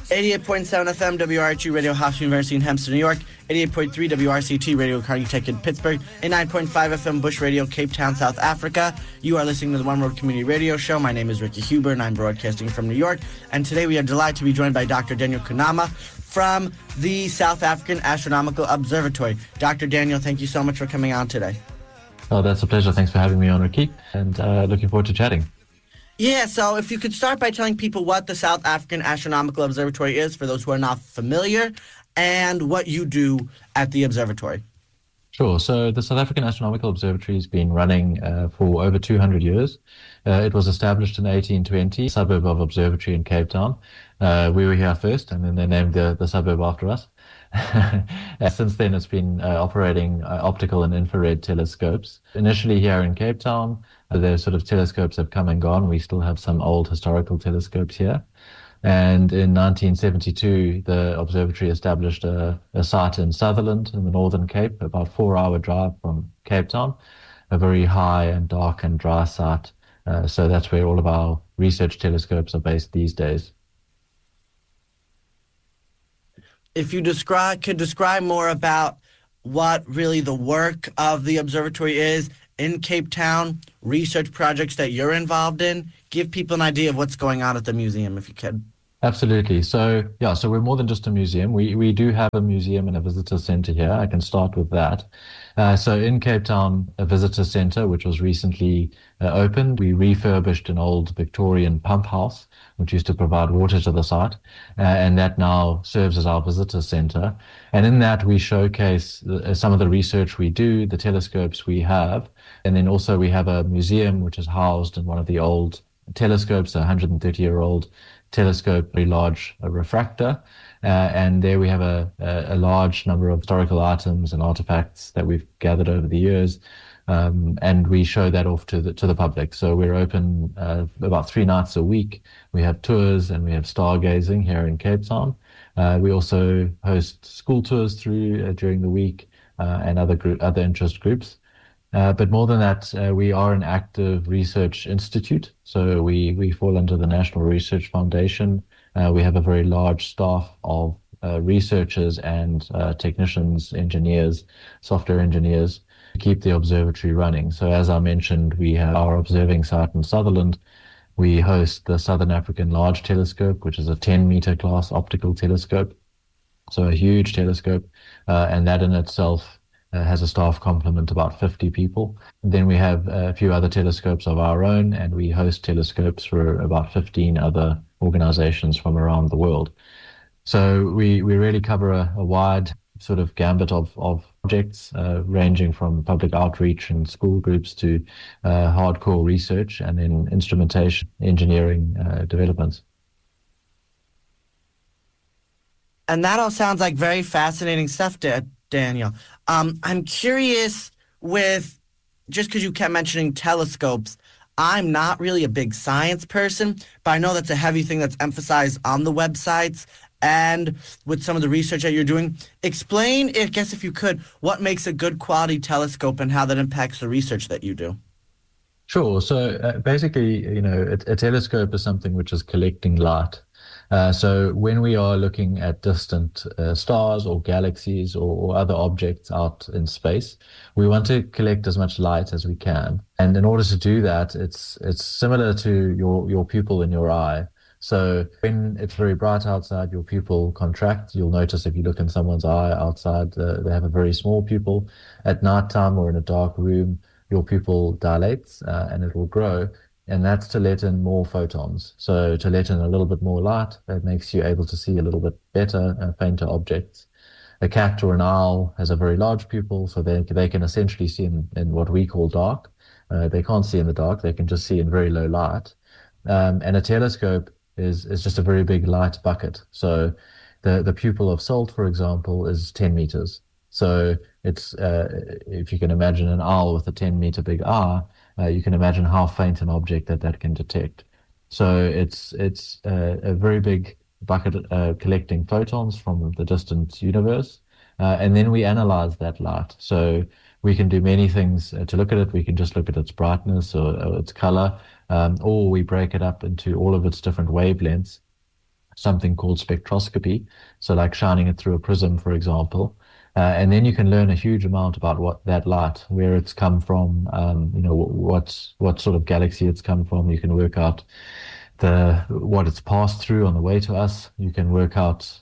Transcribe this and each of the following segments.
88.7 FM WRHU Radio Hofstra University in Hempstead, New York. 88.3 WRCT Radio Carnegie Tech in Pittsburgh. 89.5 FM Bush Radio Cape Town, South Africa. You are listening to the One World Community Radio Show. My name is Ricky Huber and I'm broadcasting from New York. And today we are delighted to be joined by Dr. Daniel Kunama from the South African Astronomical Observatory. Dr. Daniel, thank you so much for coming on today. Oh, that's a pleasure. Thanks for having me on, Ricky. And looking forward to chatting. Yeah, so if you could start by telling people what the South African Astronomical Observatory is, for those who are not familiar, and what you do at the observatory. Sure. So the South African Astronomical Observatory has been running for over 200 years. It was established in 1820, suburb of Observatory in Cape Town. We were here first, and then they named the suburb after us. Since then, it's been operating optical and infrared telescopes. Initially here in Cape Town, the sort of telescopes have come and gone. We still have some old historical telescopes here. And in 1972, the observatory established a site in Sutherland in the Northern Cape, about a 4-hour drive from Cape Town, a very high and dark and dry site. So that's where all of our research telescopes are based these days. If you could describe more about what really the work of the observatory is in Cape Town, research projects that you're involved in, give people an idea of what's going on at the museum, if you could. Absolutely. So we're more than just a museum. We do have a museum and a visitor center here. I can start with that. So in Cape Town, a visitor center, which was recently opened, we refurbished an old Victorian pump house, which used to provide water to the site, and that now serves as our visitor center. And in that, we showcase some of the research we do, the telescopes we have, and then also we have a museum which is housed in one of the old telescopes, a 130-year-old telescope, very large refractor, and there we have a large number of historical items and artifacts that we've gathered over the years, and we show that off to the public. So we're open about 3 nights a week. We have tours and we have stargazing here in Cape Town. We also host school tours during the week and other interest groups. But more than that, we are an active research institute. So we fall under the National Research Foundation. We have a very large staff of researchers and technicians, engineers, software engineers to keep the observatory running. So as I mentioned, we have our observing site in Sutherland. We host the Southern African Large Telescope, which is a 10-meter class optical telescope. So a huge telescope, and that in itself has a staff complement about 50 people. And then we have a few other telescopes of our own, and we host telescopes for about 15 other organizations from around the world. So we really cover a wide sort of gambit of projects, ranging from public outreach and school groups to hardcore research and then instrumentation, engineering developments. And that all sounds like very fascinating stuff, Daniel. I'm curious just because you kept mentioning telescopes, I'm not really a big science person, but I know that's a heavy thing that's emphasized on the websites and with some of the research that you're doing. Explain, I guess if you could, what makes a good quality telescope and how that impacts the research that you do. Sure. So basically, a telescope is something which is collecting light. So when we are looking at distant stars or galaxies or other objects out in space, we want to collect as much light as we can. And in order to do that, it's similar to your pupil in your eye. So when it's very bright outside, your pupil contracts. You'll notice if you look in someone's eye outside, they have a very small pupil. At nighttime or in a dark room, your pupil dilates and it will grow. And that's to let in more photons. So to let in a little bit more light, that makes you able to see a little bit better and fainter objects. A cat or an owl has a very large pupil, so they can essentially see in what we call dark. They can't see in the dark, they can just see in very low light. And a telescope is just a very big light bucket. So the pupil of Salt, for example, is 10 meters. So it's if you can imagine an owl with a 10-meter big eye, you can imagine how faint an object that can detect. So it's a very big bucket collecting photons from the distant universe, and then we analyze that light. So we can do many things to look at it. We can just look at its brightness or its color, or we break it up into all of its different wavelengths. something called spectroscopy. So like shining it through a prism, for example. And then you can learn a huge amount about what that light, where it's come from, what sort of galaxy it's come from. You can work out what it's passed through on the way to us. You can work out,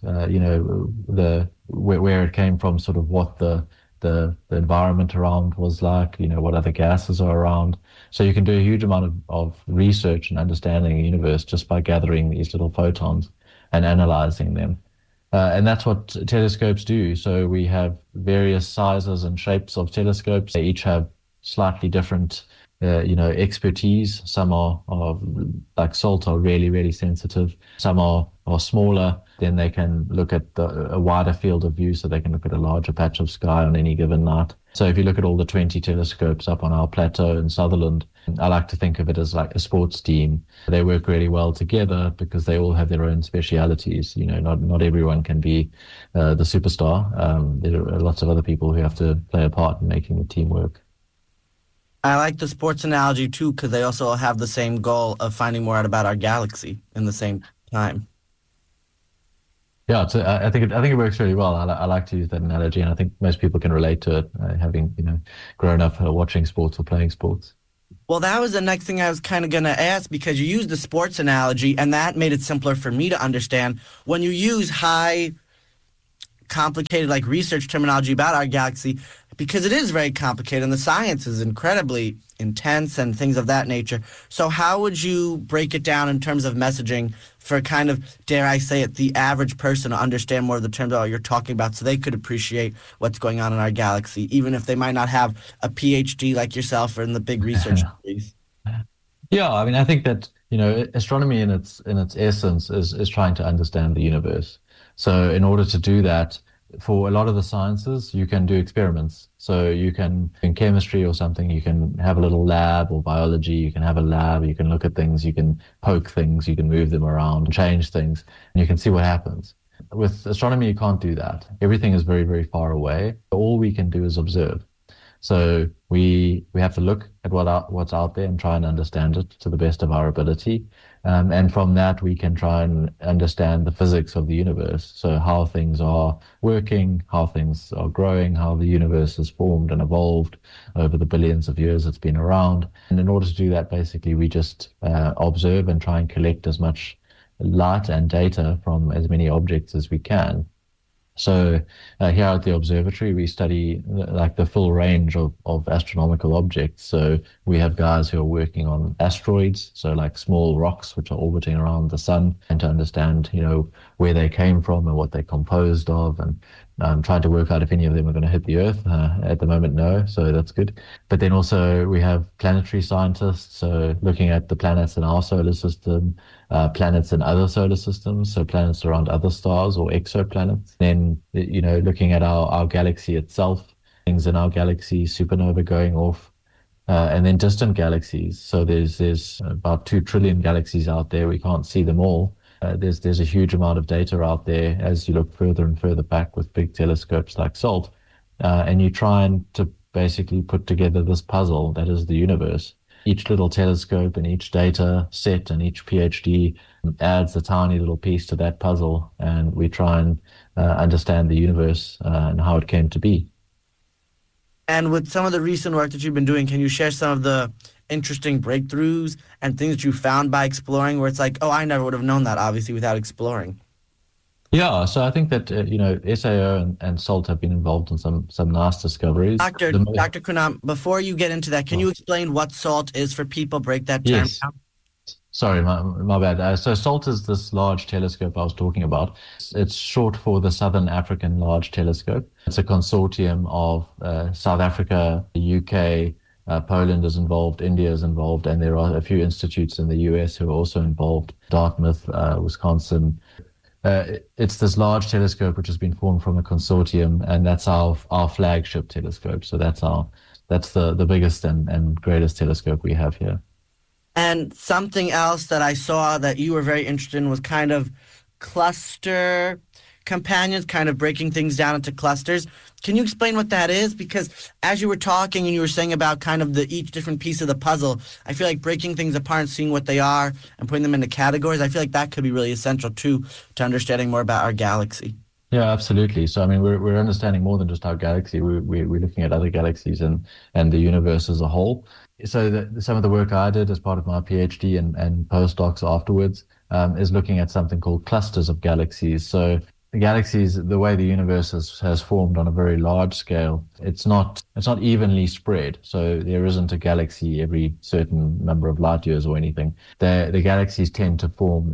where it came from, sort of what the environment around was like, what other gases are around. So you can do a huge amount of research and understanding the universe just by gathering these little photons and analyzing them. And that's what telescopes do. So we have various sizes and shapes of telescopes. They each have slightly different, expertise. Some are like SALT are really, really sensitive. Some are smaller. Then they can look at a wider field of view, so they can look at a larger patch of sky on any given night. So if you look at all the 20 telescopes up on our plateau in Sutherland, I like to think of it as like a sports team. They work really well together because they all have their own specialities. Not everyone can be the superstar. There are lots of other people who have to play a part in making the team work. I like the sports analogy too, because they also have the same goal of finding more out about our galaxy in the same time. Yeah, I think it works really well. I like to use that analogy, and I think most people can relate to it, having grown up watching sports or playing sports. Well, that was the next thing I was kind of going to ask, because you used the sports analogy, and that made it simpler for me to understand. When you use high, complicated, like research terminology about our galaxy, because it is very complicated and the science is incredibly intense and things of that nature. So how would you break it down in terms of messaging for kind of, dare I say it, the average person to understand more of the terms that you're talking about, so they could appreciate what's going on in our galaxy, even if they might not have a PhD like yourself or in the big research degrees? Yeah, I mean, I think that, astronomy in its essence is trying to understand the universe. So in order to do that, for a lot of the sciences, you can do experiments. So you can, in chemistry or something, you can have a little lab, or biology, you can have a lab, you can look at things, you can poke things, you can move them around, change things, and you can see what happens. With astronomy, you can't do that. Everything is very, very far away. All we can do is observe. So we have to look at what's out there and try and understand it to the best of our ability. And from that, we can try and understand the physics of the universe. So how things are working, how things are growing, how the universe has formed and evolved over the billions of years it's been around. And in order to do that, basically, we just observe and try and collect as much light and data from as many objects as we can. So here at the observatory, we study like the full range of astronomical objects. So we have guys who are working on asteroids, so like small rocks which are orbiting around the sun, and to understand, where they came from and what they're composed of, and trying to work out if any of them are going to hit the Earth. At the moment, no, so that's good. But then also we have planetary scientists, so looking at the planets in our solar system, planets in other solar systems, so planets around other stars or exoplanets. Then, looking at our galaxy itself, things in our galaxy, supernova going off, and then distant galaxies. So there's about 2 trillion galaxies out there. We can't see them all. There's a huge amount of data out there as you look further and further back with big telescopes like SALT, and you try to basically put together this puzzle that is the universe. Each little telescope and each data set and each PhD adds a tiny little piece to that puzzle, and we try and understand the universe and how it came to be. And with some of the recent work that you've been doing, can you share some of the interesting breakthroughs and things that you found by exploring, where it's like, oh, I never would have known that, obviously, without exploring? Yeah, so I think that, SAO and SALT have been involved in some nice discoveries. Dr. Kunam, before you get into that, can you explain what SALT is for people? Break that term Yes. down. Sorry, my bad. So SALT is this large telescope I was talking about. It's short for the Southern African Large Telescope. It's a consortium of South Africa, the UK, Poland is involved, India is involved, and there are a few institutes in the US who are also involved, Dartmouth, Wisconsin. It's this large telescope which has been formed from a consortium, and that's our flagship telescope. So that's the biggest and greatest telescope we have here. And something else that I saw that you were very interested in was kind of cluster companions, kind of breaking things down into clusters. Can you explain what that is? Because as you were talking and you were saying about kind of each different piece of the puzzle, I feel like breaking things apart and seeing what they are and putting them into categories, I feel like that could be really essential too to understanding more about our galaxy. Yeah, absolutely. So, I mean, we're understanding more than just our galaxy. We're looking at other galaxies and the universe as a whole. So, some of the work I did as part of my PhD and postdocs afterwards is looking at something called clusters of galaxies. So, the galaxies, the way the universe has formed on a very large scale, it's not evenly spread. So there isn't a galaxy every certain number of light years or anything. The galaxies tend to form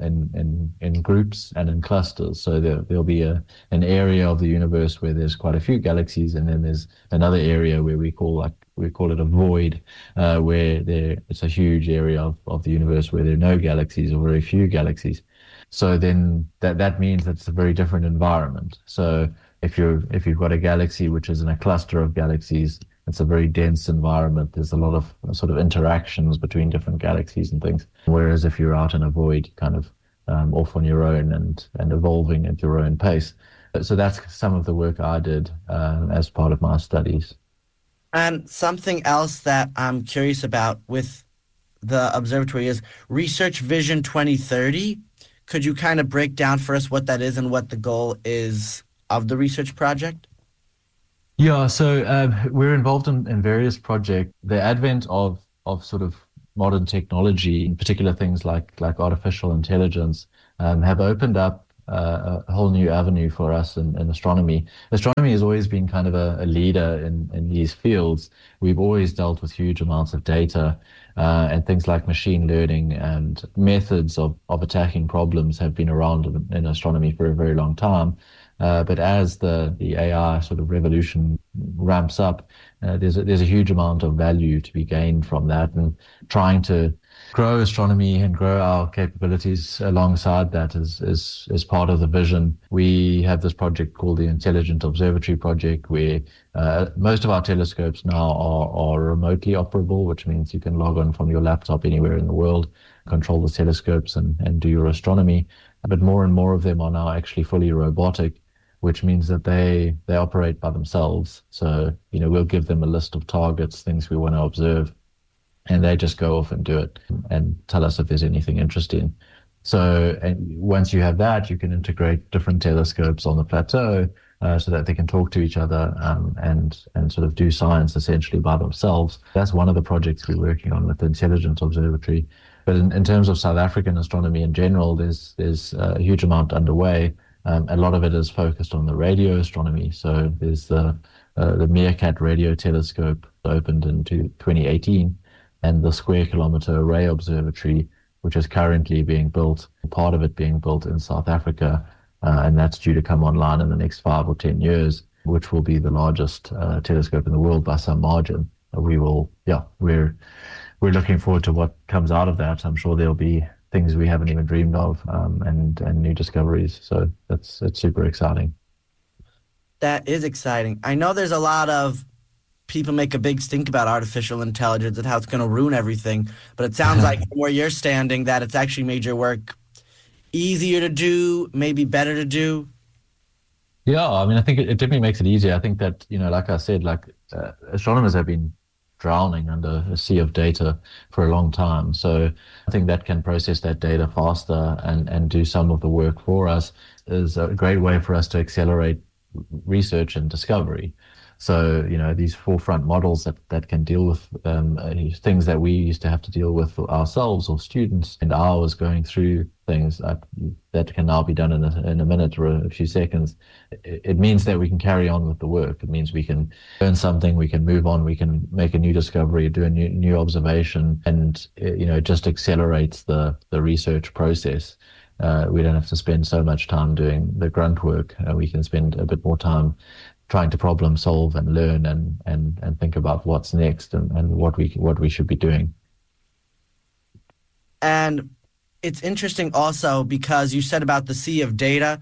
in groups and in clusters. So there'll be an area of the universe where there's quite a few galaxies, and then there's another area where we call it a void, where it's a huge area of the universe where there are no galaxies or very few galaxies. So then that means that it's a very different environment. So if you've got a galaxy which is in a cluster of galaxies, it's a very dense environment. There's a lot of sort of interactions between different galaxies and things. Whereas if you're out in a void, kind of off on your own and evolving at your own pace. So that's some of the work I did as part of my studies. And something else that I'm curious about with the observatory is Research Vision 2030. Could you kind of break down for us what that is and what the goal is of the research project? Yeah, so we're involved in various projects. The advent of sort of modern technology, in particular things like artificial intelligence, have opened up a whole new avenue for us in astronomy. Astronomy has always been kind of a leader in these fields. We've always dealt with huge amounts of data, and things like machine learning and methods of attacking problems have been around in astronomy for a very long time. But as the AI sort of revolution ramps up, there's a huge amount of value to be gained from that, and trying to grow astronomy and grow our capabilities alongside that is part of the vision. We have this project called the Intelligent Observatory Project, where most of our telescopes now are remotely operable, which means you can log on from your laptop anywhere in the world, control the telescopes and do your astronomy. But more and more of them are now actually fully robotic, which means that they operate by themselves. So, we'll give them a list of targets, things we want to observe, and they just go off and do it and tell us if there's anything interesting. So, and once you have that, you can integrate different telescopes on the plateau so that they can talk to each other and sort of do science essentially by themselves. That's one of the projects we're working on with the Intelligent Observatory. But in terms of South African astronomy in general, there's a huge amount underway. A lot of it is focused on the radio astronomy. So there's the Meerkat radio telescope opened in 2018, and the Square Kilometre Array Observatory, which is currently being built, part of it being built in South Africa, and that's due to come online in the next 5 or 10 years, which will be the largest telescope in the world by some margin. We're looking forward to what comes out of that. I'm sure there'll be things we haven't even dreamed of, and new discoveries. So it's super exciting. That is exciting. I know there's a lot of people make a big stink about artificial intelligence and how it's going to ruin everything, but it sounds like from where you're standing that it's actually made your work easier to do, maybe better to do. Yeah, I mean, I think it definitely makes it easier. I think that, like I said, astronomers have been drowning under a sea of data for a long time. So I think that can process that data faster and do some of the work for us is a great way for us to accelerate research and discovery. So, these forefront models that can deal with things that we used to have to deal with ourselves or students and hours going through things that can now be done in a minute or a few seconds. It means that we can carry on with the work. It means we can learn something, we can move on, we can make a new discovery, do a new observation, and, it just accelerates the research process. We don't have to spend so much time doing the grunt work. We can spend a bit more time trying to problem solve and learn and think about what's next and what we should be doing. And it's interesting also because you said about the sea of data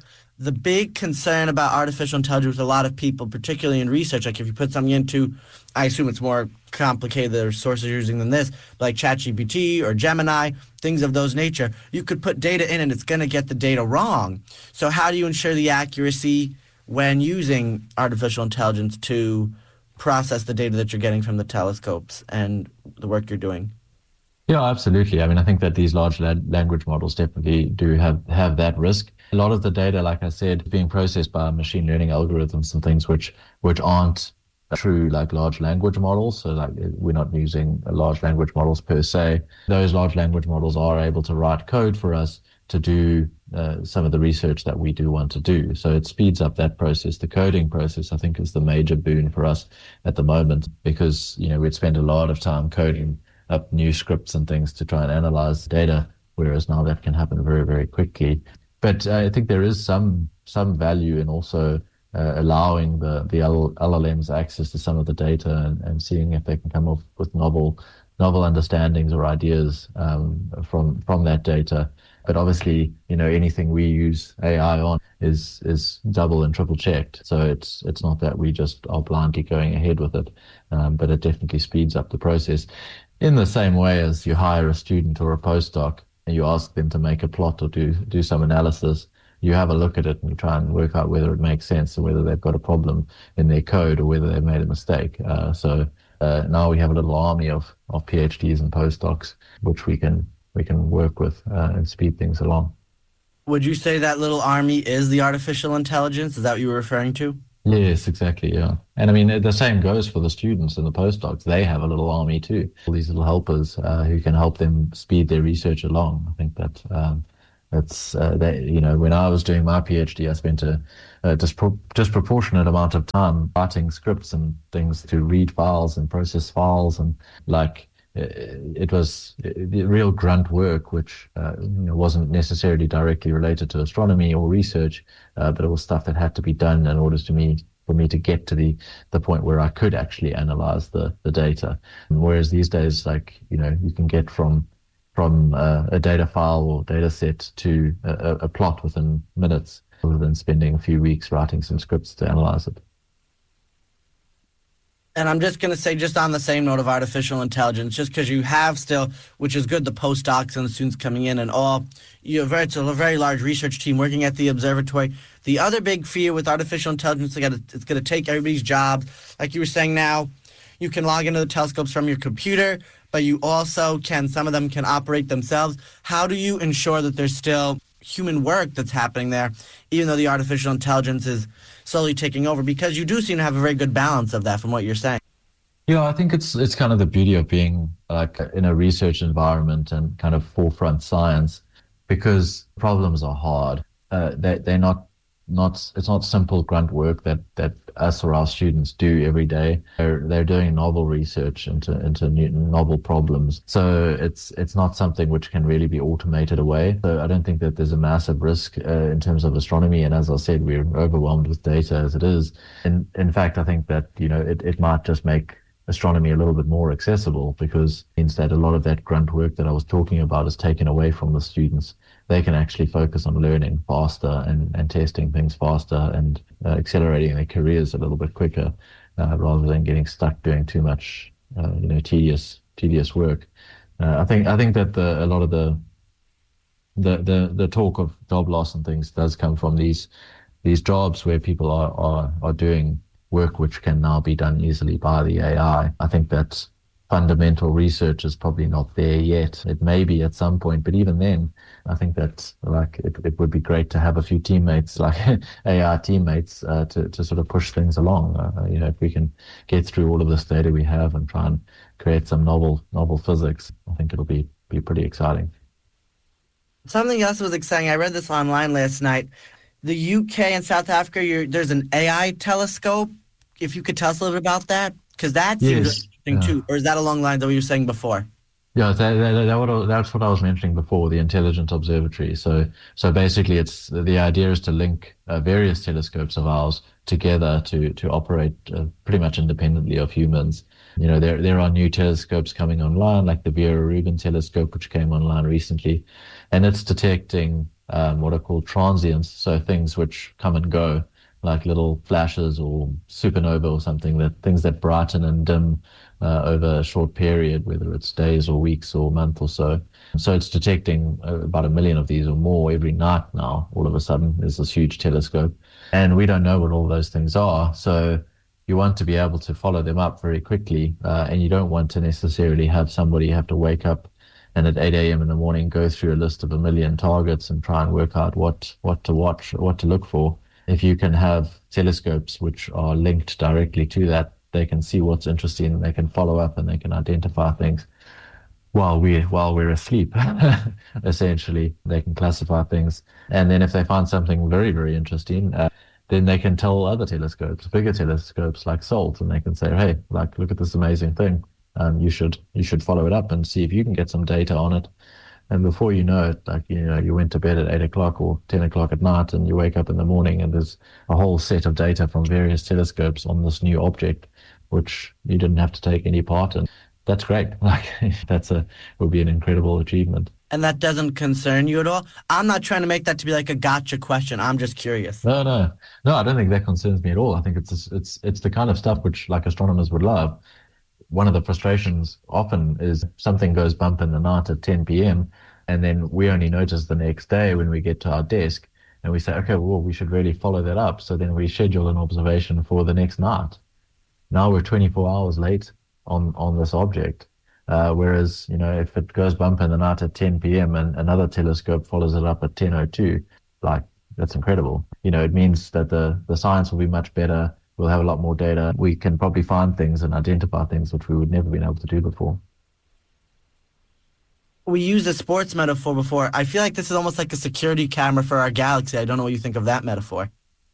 the big concern about artificial intelligence with a lot of people, particularly in research, like if you put something into, I assume it's more complicated, there are sources you're using than this, like ChatGPT or Gemini, things of those nature, you could put data in and it's going to get the data wrong. So how do you ensure the accuracy when using artificial intelligence to process the data that you're getting from the telescopes and the work you're doing? Yeah, absolutely. I mean, I think that these large language models definitely do have that risk. A lot of the data, like I said, being processed by machine learning algorithms and things which aren't true like large language models. So like we're not using large language models per se. Those large language models are able to write code for us to do some of the research that we do want to do. So it speeds up that process. The coding process, I think, is the major boon for us at the moment because, we'd spend a lot of time coding up new scripts and things to try and analyze data, whereas now that can happen very, very quickly. But I think there is some value in also allowing the LLMs access to some of the data and seeing if they can come up with novel understandings or ideas from that data. But obviously, anything we use AI on is double and triple checked. So it's not that we just are blindly going ahead with it, but it definitely speeds up the process. In the same way as you hire a student or a postdoc and you ask them to make a plot or do some analysis, you have a look at it and you try and work out whether it makes sense or whether they've got a problem in their code or whether they've made a mistake. So now we have a little army of PhDs and postdocs, which we can work with and speed things along. Would you say that little army is the artificial intelligence? Is that what you were referring to? Yes, exactly. Yeah. And I mean, the same goes for the students and the postdocs. They have a little army too. All these little helpers who can help them speed their research along. I think that when I was doing my PhD, I spent a disproportionate amount of time writing scripts and things to read files and process files, and it was real grunt work, which wasn't necessarily directly related to astronomy or research, but it was stuff that had to be done in order for me to get to the point where I could actually analyze the data. Whereas these days, you can get from a data file or data set to a plot within minutes, rather than spending a few weeks writing some scripts to analyze it. And I'm just going to say, just on the same note of artificial intelligence, just because you have still, which is good, the postdocs and the students coming in and all, it's a very large research team working at the observatory. The other big fear with artificial intelligence is it's going to take everybody's jobs. Like you were saying now, you can log into the telescopes from your computer, but you also some of them can operate themselves. How do you ensure that there's still human work that's happening there, even though the artificial intelligence is slowly taking over? Because you do seem to have a very good balance of that from what you're saying. Yeah, I think it's kind of the beauty of being like in a research environment and kind of forefront science, because problems are hard. They're not it's not simple grunt work that us or our students do every day. They're doing novel research into new, novel problems. So it's not something which can really be automated away. So I don't think that there's a massive risk in terms of astronomy. And as I said, we're overwhelmed with data as it is. In fact, I think that it might just make astronomy a little bit more accessible, because it means that a lot of that grunt work that I was talking about is taken away from the students. They can actually focus on learning faster and testing things faster and accelerating their careers a little bit quicker, rather than getting stuck doing too much, tedious work. I think that a lot of the talk of job loss and things does come from these jobs where people are doing work which can now be done easily by the AI. I think that fundamental research is probably not there yet. It may be at some point, but even then, I think that it would be great to have a few teammates, like AI teammates, to sort of push things along. If we can get through all of this data we have and try and create some novel physics, I think it'll be pretty exciting. Something else was exciting. I read this online last night. The UK and South Africa, there's an AI telescope. If you could tell us a little bit about that, because that seems interesting too. Or is that along the lines of what you were saying before? Yeah, that's what I was mentioning before, the Intelligent Observatory. So basically, the idea is to link various telescopes of ours together to operate pretty much independently of humans. There are new telescopes coming online, like the Vera Rubin telescope, which came online recently, and it's detecting what are called transients, so things which come and go, like little flashes or supernova or something, that things that brighten and dim over a short period, whether it's days or weeks or a month or so. So it's detecting about 1 million of these or more every night now. All of a sudden, there's this huge telescope, and we don't know what all those things are. So you want to be able to follow them up very quickly, and you don't want to necessarily have somebody have to wake up and at 8 a.m. in the morning go through a list of 1 million targets and try and work out what to watch, what to look for. If you can have telescopes which are linked directly to that, they can see what's interesting, they can follow up, and they can identify things while we're asleep. Essentially, they can classify things, and then if they find something very, very interesting, then they can tell other telescopes, bigger telescopes like SALT, and they can say, "Hey, like, look at this amazing thing. You should follow it up and see if you can get some data on it." And before you know it, like, you went to bed at 8 o'clock or 10 o'clock at night, and you wake up in the morning, and there's a whole set of data from various telescopes on this new object, which you didn't have to take any part in. That's great. Like, would be an incredible achievement. And that doesn't concern you at all? I'm not trying to make that to be like a gotcha question. I'm just curious. No, no, no. I don't think that concerns me at all. I think it's the kind of stuff which, like, astronomers would love. One of the frustrations often is something goes bump in the night at 10 p.m. and then we only notice the next day when we get to our desk, and we say, okay, well, we should really follow that up. So then we schedule an observation for the next night. Now we're 24 hours late on this object. Whereas, if it goes bump in the night at 10 p.m. and another telescope follows it up at 10:02, like, that's incredible. It means that the science will be much better. We'll have a lot more data. We can probably find things and identify things which we would never been able to do before. We used a sports metaphor before. I feel like this is almost like a security camera for our galaxy. I don't know what you think of that metaphor.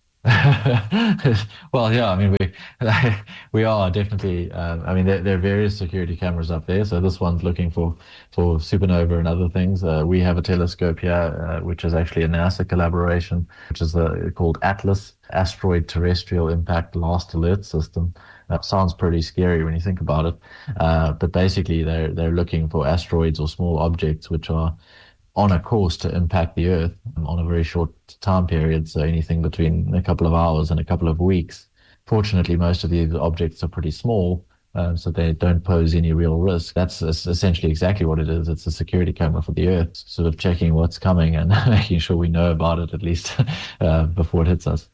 Well, yeah, I mean, we are definitely. I mean, there are various security cameras up there. So this one's looking for supernova and other things. We have a telescope here, which is actually a NASA collaboration, which is called ATLAS, Asteroid Terrestrial Impact Last Alert System. That sounds pretty scary when you think about it, but basically they're looking for asteroids or small objects which are on a course to impact the Earth on a very short time period, so anything between a couple of hours and a couple of weeks. Fortunately, most of these objects are pretty small, so they don't pose any real risk. That's essentially exactly what it is. It's a security camera for the Earth, sort of checking what's coming and making sure we know about it at least before it hits us.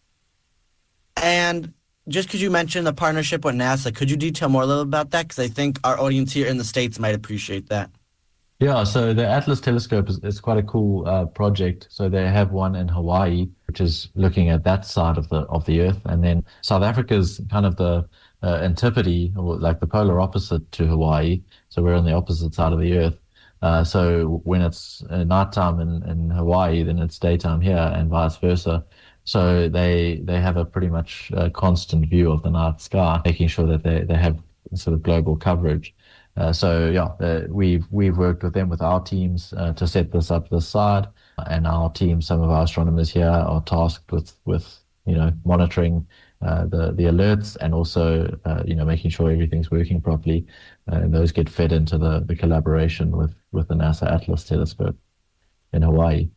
And just because you mentioned the partnership with NASA, could you detail more a little about that? Because I think our audience here in the States might appreciate that. Yeah, so the Atlas telescope is quite a cool project. So they have one in Hawaii, which is looking at that side of the Earth, and then South Africa is kind of the antipode, or like the polar opposite to Hawaii. So we're on the opposite side of the Earth. So when it's nighttime in Hawaii, then it's daytime here, and vice versa. So they have a pretty much constant view of the night sky, making sure that they have sort of global coverage. We've worked with them with our teams to set this up this side, and our team, some of our astronomers here, are tasked with monitoring the alerts, and also making sure everything's working properly. And those get fed into the collaboration with the NASA Atlas telescope in Hawaii.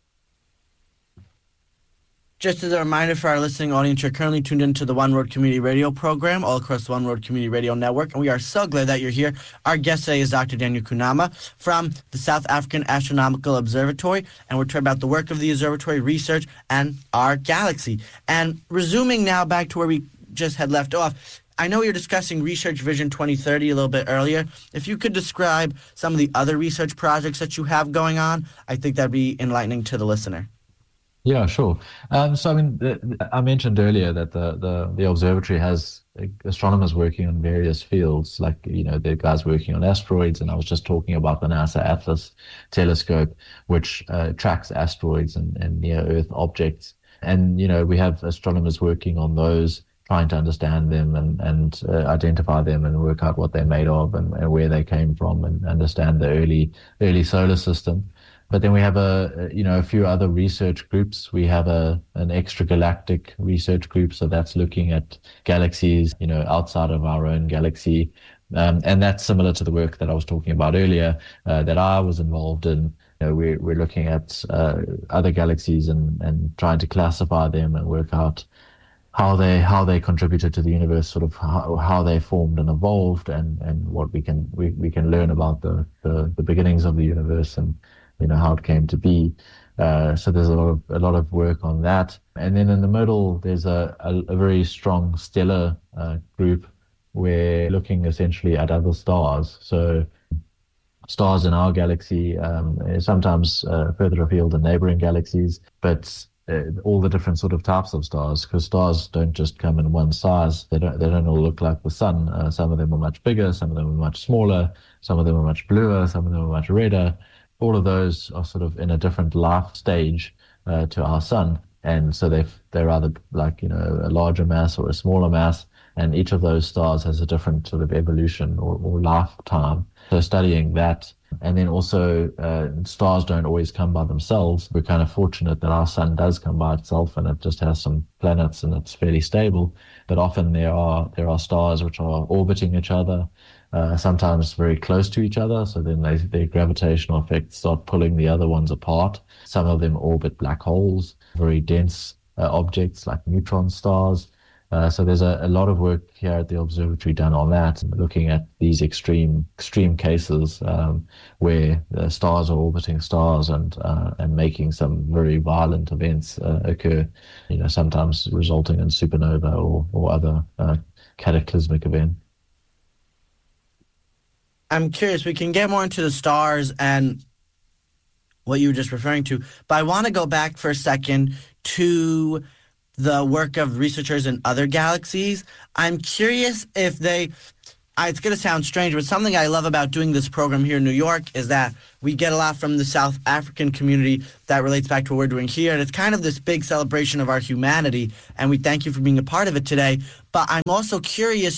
Just as a reminder for our listening audience, you're currently tuned into the One World Community Radio program all across the One World Community Radio Network, and we are so glad that you're here. Our guest today is Dr. Daniel Kunama from the South African Astronomical Observatory, and we're talking about the work of the observatory, research, and our galaxy. And resuming now back to where we just had left off, I know you're discussing Research Vision 2030 a little bit earlier. If you could describe some of the other research projects that you have going on, I think that'd be enlightening to the listener. Yeah, sure. So I mean, I mentioned earlier that the observatory has astronomers working on various fields, like the guys working on asteroids, and I was just talking about the NASA Atlas telescope, which tracks asteroids and near Earth objects. And we have astronomers working on those, trying to understand them and identify them and work out what they're made of and where they came from, and understand the early solar system. But then we have a few other research groups. We have an extragalactic research group, so that's looking at galaxies, outside of our own galaxy, and that's similar to the work that I was talking about earlier that I was involved in we're looking at other galaxies and trying to classify them and work out how they contributed to the universe, sort of how they formed and evolved, and what we can learn about the beginnings of the universe and how it came to be. So there's a lot of work on that, and then in the middle there's a very strong stellar group. We're looking essentially at other stars. So stars in our galaxy, sometimes further afield in neighboring galaxies, but all the different sort of types of stars, because stars don't just come in one size. They don't all look like the sun. Some of them are much bigger, some of them are much smaller, some of them are much bluer, some of them are much redder. All of those are sort of in a different life stage to our sun, and so they're either like a larger mass or a smaller mass, and each of those stars has a different sort of evolution or lifetime. So studying that, and then also stars don't always come by themselves. We're kind of fortunate that our sun does come by itself, and it just has some planets and it's fairly stable. But often there are stars which are orbiting each other, sometimes very close to each other. So then their gravitational effects start pulling the other ones apart. Some of them orbit black holes, very dense objects like neutron stars. So there's a lot of work here at the observatory done on that, looking at these extreme cases where the stars are orbiting stars and making some very violent events occur. Sometimes resulting in supernova or other cataclysmic event. I'm curious. We can get more into the stars and what you were just referring to, but I want to go back for a second to the work of researchers in other galaxies. I'm curious if it's going to sound strange, but something I love about doing this program here in New York is that we get a lot from the South African community that relates back to what we're doing here. And it's kind of this big celebration of our humanity, and we thank you for being a part of it today. But I'm also curious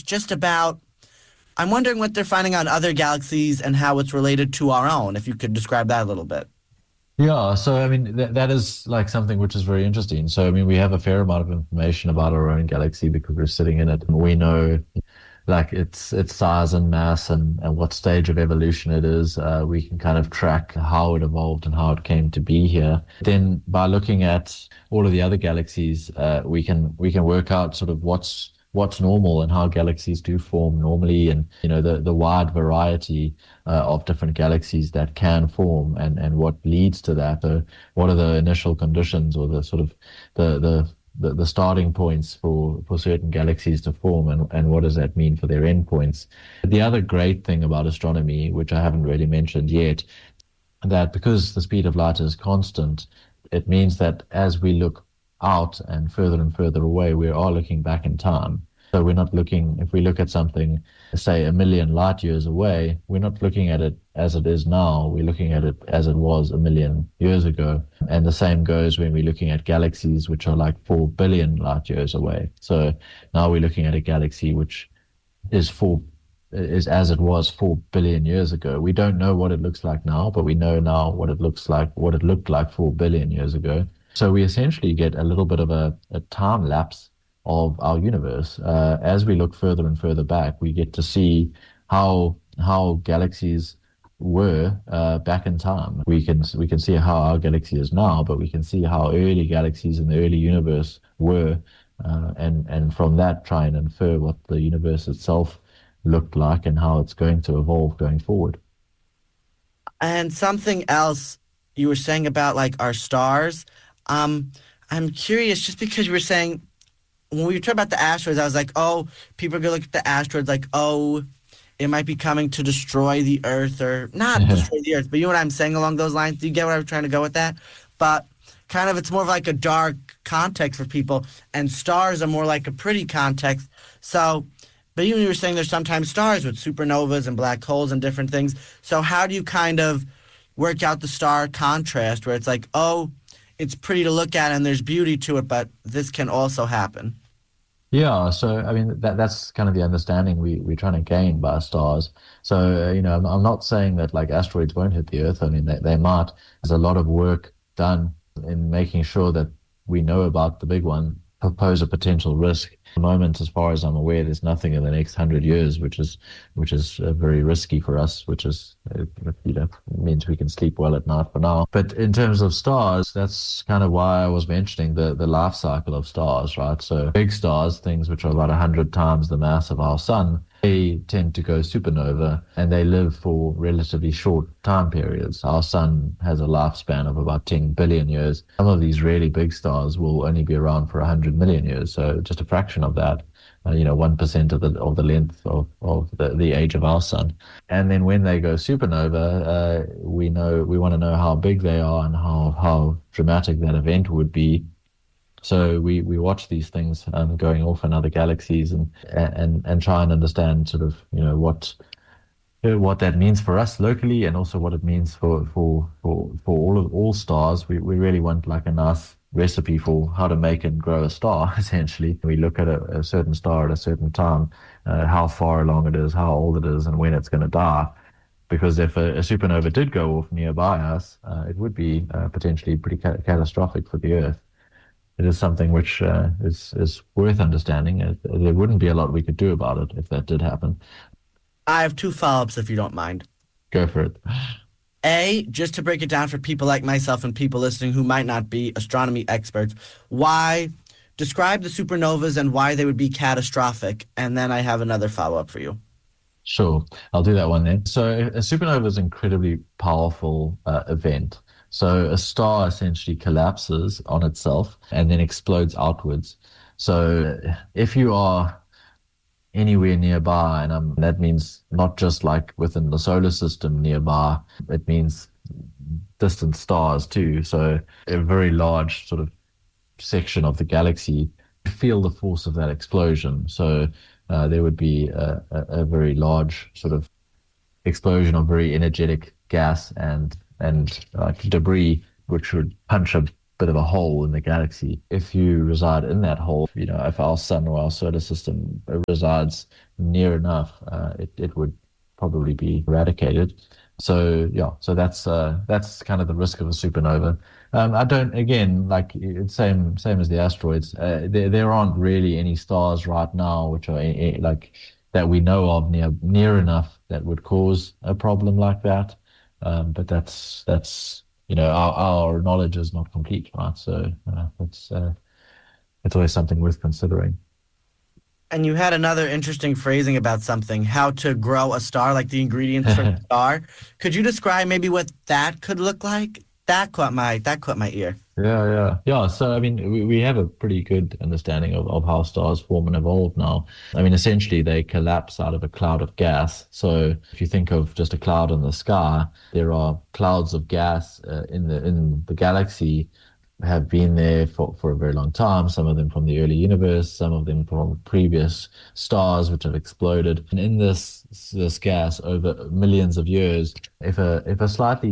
I'm wondering what they're finding on other galaxies and how it's related to our own, if you could describe that a little bit. Yeah, so I mean that is like something which is very interesting. So I mean we have a fair amount of information about our own galaxy because we're sitting in it. We know like its size and mass and what stage of evolution it is. We can kind of track how it evolved and how it came to be here. Then by looking at all of the other galaxies, we can work out sort of what's normal and how galaxies do form normally, and the wide variety of different galaxies that can form and what leads to that. What are the initial conditions or the sort of the starting points for certain galaxies to form, and what does that mean for their endpoints? The other great thing about astronomy, which I haven't really mentioned yet, that because the speed of light is constant, it means that as we look out and further away, we are looking back in time. So we're not looking, if we look at something, say 1,000,000 light years away, we're not looking at it as it is now. We're looking at it as it was 1,000,000 years ago. And the same goes when we're looking at galaxies, which are like 4 billion light years away. So now we're looking at a galaxy which is as it was 4 billion years ago. We don't know what it looks like now, but we know now what it looked like 4 billion years ago. So we essentially get a little bit of a time lapse of our universe. As we look further and further back, we get to see how galaxies were back in time. We can see how our galaxy is now, but we can see how early galaxies in the early universe were, and from that try and infer what the universe itself looked like and how it's going to evolve going forward. And something else you were saying about like our stars, I'm curious just because you were saying when we talked about the asteroids, I was like, oh, people are going to look at the asteroids like, oh, it might be coming to destroy the Earth, or not destroy the Earth, but you know what I'm saying along those lines? Do you get what I was trying to go with that? But kind of it's more of like a dark context for people, and stars are more like a pretty context. So, but you were saying there's sometimes stars with supernovas and black holes and different things. So how do you kind of work out the star contrast where it's like, oh, it's pretty to look at and there's beauty to it, but this can also happen? Yeah, so I mean that's kind of the understanding we're trying to gain by stars. So I'm not saying that like asteroids won't hit the Earth. I mean they might. There's a lot of work done in making sure that we know about the big one pose a potential risk. At the moment, as far as I'm aware, there's nothing in the next 100 years, which is very risky for us, which is means we can sleep well at night for now. But in terms of stars, that's kind of why I was mentioning the life cycle of stars, right? So big stars, things which are about 100 times the mass of our sun, they tend to go supernova and they live for relatively short time periods. Our sun has a lifespan of about 10 billion years. Some of these really big stars will only be around for 100 million years, so just a fraction of that. 1% of the length of the age of our sun. And then when they go supernova, we want to know how big they are and how dramatic that event would be. So we watch these things going off in other galaxies and try and understand sort of what that means for us locally, and also what it means for all stars. We really want like a nice recipe for how to make and grow a star. Essentially, we look at a certain star at a certain time, how far along it is, how old it is, and when it's going to die. Because if a supernova did go off nearby us, it would be potentially pretty catastrophic for the Earth. It is something which is worth understanding. There wouldn't be a lot we could do about it if that did happen. I have two follow-ups, if you don't mind. Go for it. A, just to break it down for people like myself and people listening who might not be astronomy experts, describe the supernovas and why they would be catastrophic, and then I have another follow-up for you. Sure, I'll do that one then. So a supernova is an incredibly powerful event. So a star essentially collapses on itself and then explodes outwards. So if you are anywhere nearby, and that means not just like within the solar system nearby, it means distant stars too. So a very large sort of section of the galaxy feel the force of that explosion. So there would be a very large sort of explosion of very energetic gas and debris, which would punch a bit of a hole in the galaxy. If you reside in that hole, if our sun or our solar system resides near enough, it would probably be eradicated. So that's kind of the risk of a supernova. It's same as the asteroids. There aren't really any stars right now which are like that we know of near enough that would cause a problem like that. But that's our knowledge is not complete, right? So it's always something worth considering. And you had another interesting phrasing about something, how to grow a star, like the ingredients for a star. Could you describe maybe what that could look like? That caught my ear. Yeah. So, I mean, we have a pretty good understanding of how stars form and evolve now. I mean, essentially, they collapse out of a cloud of gas. So if you think of just a cloud in the sky, there are clouds of gas in the galaxy have been there for a very long time, some of them from the early universe, some of them from previous stars which have exploded. And in this gas over millions of years, if a slightly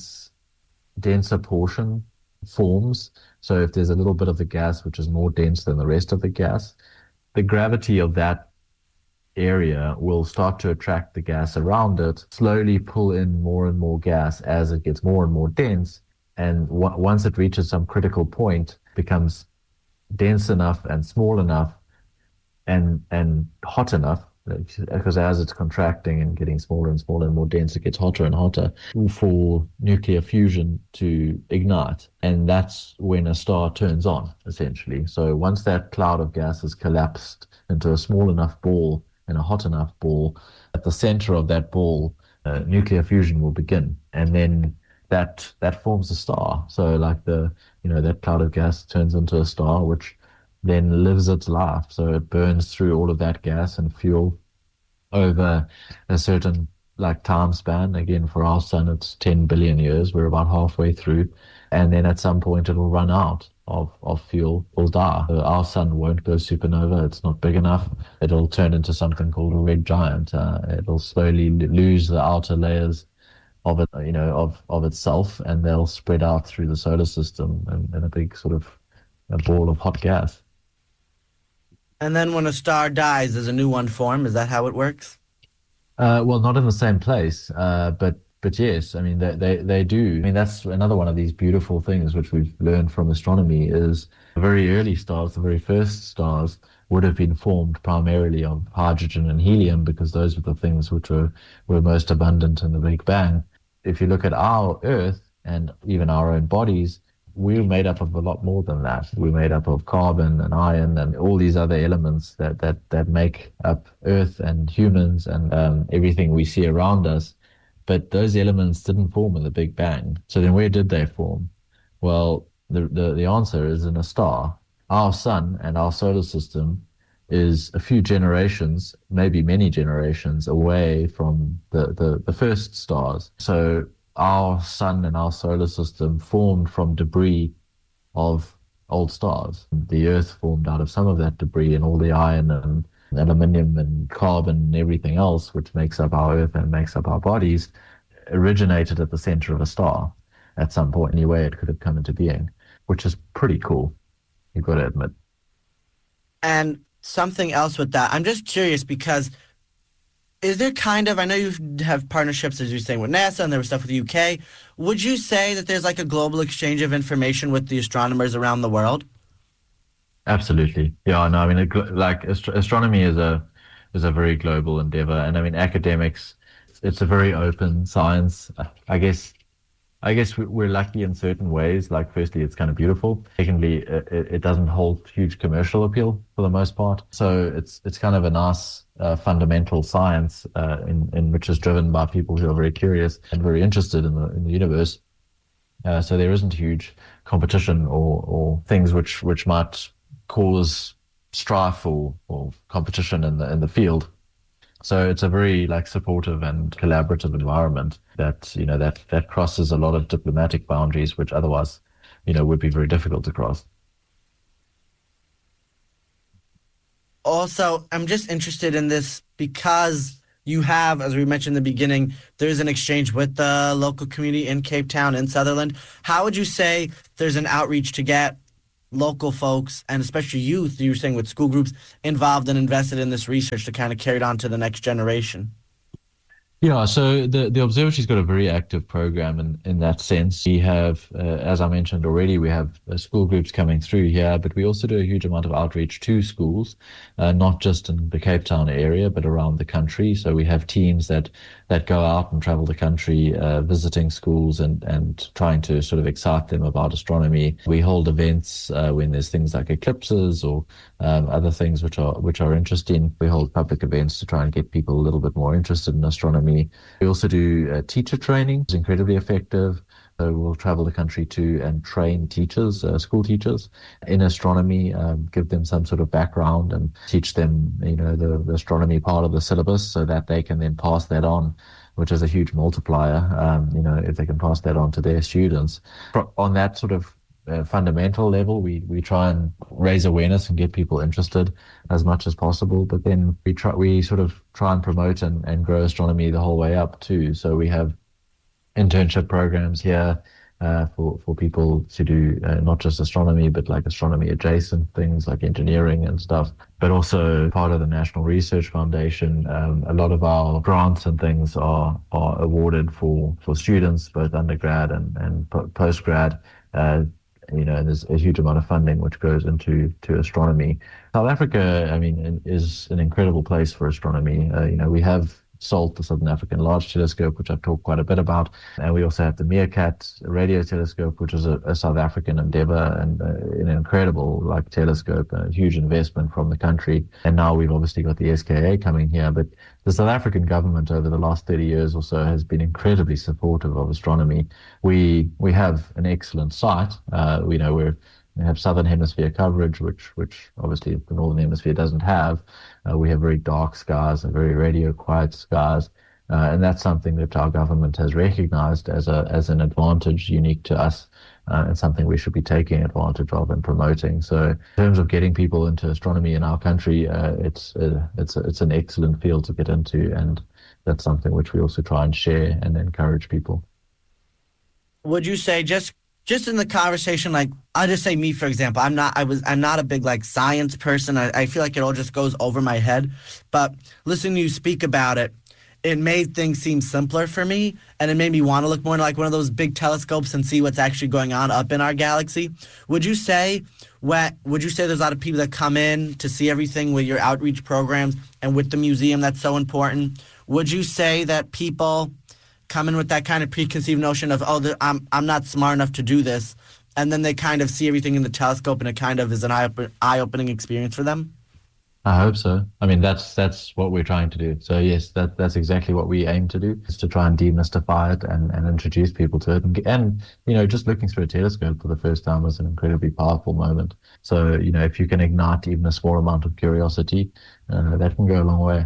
denser portion forms, so if there's a little bit of the gas which is more dense than the rest of the gas, the gravity of that area will start to attract the gas around it, slowly pull in more and more gas as it gets more and more dense. And once it reaches some critical point, becomes dense enough and small enough and hot enough, because as it's contracting and getting smaller and smaller and more dense, it gets hotter and hotter for nuclear fusion to ignite. And that's when a star turns on, essentially. So once that cloud of gas has collapsed into a small enough ball and a hot enough ball, at the center of that ball, nuclear fusion will begin. And then that forms a star. So like that cloud of gas turns into a star, which then lives its life. So it burns through all of that gas and fuel over a certain like time span. Again, for our sun, it's 10 billion years. We're about halfway through. And then at some point it will run out of fuel, will die. So our sun won't go supernova. It's not big enough. It'll turn into something called a red giant. It'll slowly lose the outer layers of it, of itself, and they'll spread out through the solar system in a big sort of a ball of hot gas. And then when a star dies, does a new one form? Is that how it works? Well, not in the same place, but But yes, I mean they do. I mean that's another one of these beautiful things which we've learned from astronomy is the very early stars, the very first stars would have been formed primarily of hydrogen and helium because those were the things which were most abundant in the Big Bang. If you look at our Earth and even our own bodies, we're made up of a lot more than that. We're made up of carbon and iron and all these other elements that make up Earth and humans and everything we see around us. But those elements didn't form in the Big Bang. So then where did they form? Well, the answer is in a star. Our sun and our solar system is a few generations, maybe many generations away from the first stars. So our sun and our solar system formed from debris of old stars. The Earth formed out of some of that debris and all the iron and aluminium and carbon and everything else, which makes up our Earth and makes up our bodies, originated at the center of a star at some point. Any way it could have come into being, which is pretty cool, you've got to admit. And something else with that, I'm just curious because is there kind of, I know you have partnerships, as you're saying, with NASA and there was stuff with the UK. Would you say that there's like a global exchange of information with the astronomers around the world? Absolutely. Yeah, no, I mean, astronomy is a very global endeavor. And I mean, academics, it's a very open science. I guess we're lucky in certain ways. Like, firstly, it's kind of beautiful. Secondly, it doesn't hold huge commercial appeal for the most part. So it's kind of a nice fundamental science in which is driven by people who are very curious and very interested in the universe. So there isn't huge competition or things which might cause strife or competition in the field. So it's a very supportive and collaborative environment that crosses a lot of diplomatic boundaries, which otherwise, would be very difficult to cross. Also, I'm just interested in this because you have, as we mentioned in the beginning, there's an exchange with the local community in Cape Town, in Sutherland. How would you say there's an outreach to get local folks, and especially youth, you were saying with school groups, involved and invested in this research to kind of carry it on to the next generation? Yeah, so the observatory's got a very active program in that sense. We have, as I mentioned already, we have school groups coming through here, but we also do a huge amount of outreach to schools, not just in the Cape Town area, but around the country. So we have teams that go out and travel the country, visiting schools and trying to sort of excite them about astronomy. We hold events when there's things like eclipses or other things which are interesting. We hold public events to try and get people a little bit more interested in astronomy. We also do teacher training. It's incredibly effective. So we'll travel the country and train teachers, school teachers in astronomy, give them some sort of background and teach them, the astronomy part of the syllabus so that they can then pass that on, which is a huge multiplier, if they can pass that on to their students. On that sort of fundamental level, we try and raise awareness and get people interested as much as possible, but then we sort of try and promote and grow astronomy the whole way up too. So we have internship programs here for people to do not just astronomy, but like astronomy adjacent things like engineering and stuff, but also part of the National Research Foundation. A lot of our grants and things are awarded for students, both undergrad and postgrad. And there's a huge amount of funding which goes into astronomy. South Africa, I mean, is an incredible place for astronomy. We have SALT, the Southern African Large Telescope, which I've talked quite a bit about. And we also have the Meerkat Radio Telescope, which is a South African endeavor and an incredible telescope, a huge investment from the country. And now we've obviously got the SKA coming here. But the South African government over the last 30 years or so has been incredibly supportive of astronomy. We have an excellent site. We have Southern Hemisphere coverage, which obviously the Northern Hemisphere doesn't have. We have very dark skies and very radio quiet skies. And that's something that our government has recognized as an advantage unique to us, and something we should be taking advantage of and promoting. So in terms of getting people into astronomy in our country, it's an excellent field to get into, and that's something which we also try and share and encourage people. Would you say just in the conversation, I'll just say me, for example, I'm not a big science person. I feel like it all just goes over my head, but listening to you speak about it, it made things seem simpler for me, and it made me want to look more like one of those big telescopes and see what's actually going on up in our galaxy. Would you say would you say there's a lot of people that come in to see everything with your outreach programs and with the museum that's so important? Would you say that people come in with that kind of preconceived notion of, oh, I'm not smart enough to do this, and then they kind of see everything in the telescope and it kind of is an eye-opening experience for them? I hope so. I mean, that's what we're trying to do. So yes, that's exactly what we aim to do, is to try and demystify it and introduce people to it. And just looking through a telescope for the first time was an incredibly powerful moment. So if you can ignite even a small amount of curiosity, that can go a long way.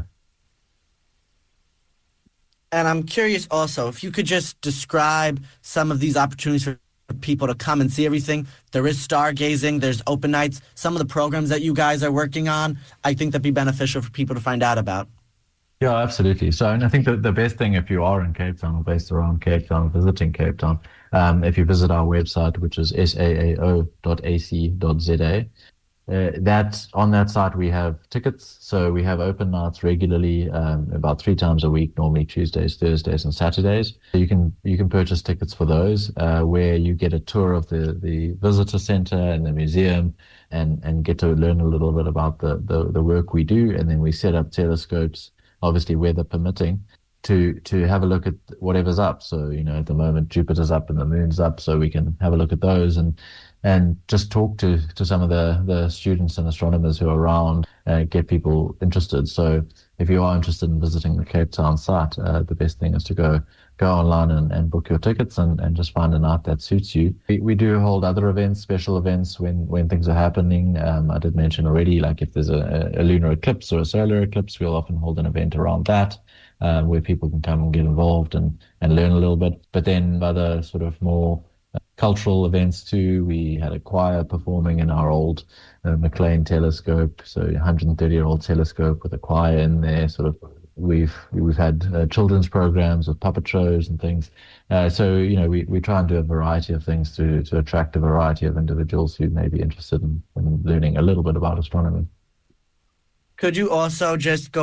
And I'm curious also if you could just describe some of these opportunities for people to come and see everything. There is stargazing, there's open nights, some of the programs that you guys are working on. I think that'd be beneficial for people to find out about. Yeah, absolutely. So, and I think the best thing, if you are in Cape Town or based around Cape Town, visiting Cape Town, if you visit our website, which is saao.ac.za, that on that site we have tickets. So we have open nights regularly, about 3 times a week, normally Tuesdays, Thursdays, and Saturdays. You can purchase tickets for those, where you get a tour of the visitor center and the museum, and get to learn a little bit about the work we do. And then we set up telescopes, obviously weather permitting, to have a look at whatever's up. So at the moment Jupiter's up and the moon's up, so we can have a look at those and just talk to some of the students and astronomers who are around, get people interested. So if you are interested in visiting the Cape Town site, the best thing is to go online and book your tickets and just find a night that suits you. We do hold other events, special events when things are happening. I did mention already, like if there's a lunar eclipse or a solar eclipse, we'll often hold an event around that, where people can come and get involved and learn a little bit. But then other sort of more cultural events too. We had a choir performing in our old McLean telescope, so 130-year-old telescope with a choir in there. Sort of, we've had children's programs with puppet shows and things. So we try and do a variety of things to attract a variety of individuals who may be interested in learning a little bit about astronomy. Could you also just go